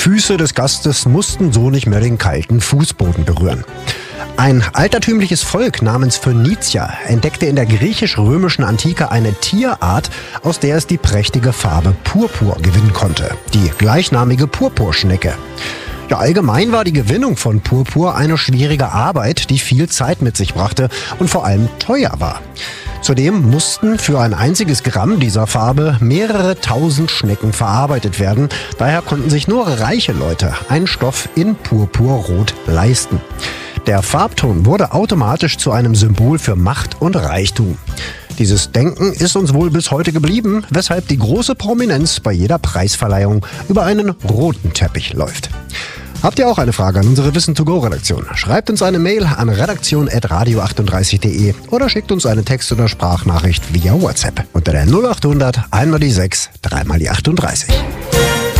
Füße des Gastes mussten so nicht mehr den kalten Fußboden berühren. Ein altertümliches Volk namens Phönizier entdeckte in der griechisch-römischen Antike eine Tierart, aus der es die prächtige Farbe Purpur gewinnen konnte. Die gleichnamige Purpurschnecke. Ja, allgemein war die Gewinnung von Purpur eine schwierige Arbeit, die viel Zeit mit sich brachte und vor allem teuer war. Zudem mussten für ein einziges Gramm dieser Farbe mehrere tausend Schnecken verarbeitet werden. Daher konnten sich nur reiche Leute einen Stoff in Purpurrot leisten. Der Farbton wurde automatisch zu einem Symbol für Macht und Reichtum. Dieses Denken ist uns wohl bis heute geblieben, weshalb die große Prominenz bei jeder Preisverleihung über einen roten Teppich läuft. Habt ihr auch eine Frage an unsere Wissen-to-go-Redaktion? Schreibt uns eine Mail an redaktion@radio38.de oder schickt uns eine Text- oder Sprachnachricht via WhatsApp unter der 0800 1 mal die 6 3 mal die 38.